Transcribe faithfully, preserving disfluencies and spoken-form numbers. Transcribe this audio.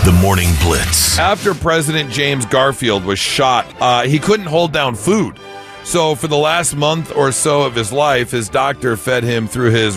The Morning Blitz. After President James Garfield was shot, uh, he couldn't hold down food. So for the last month or so of his life, his doctor fed him through his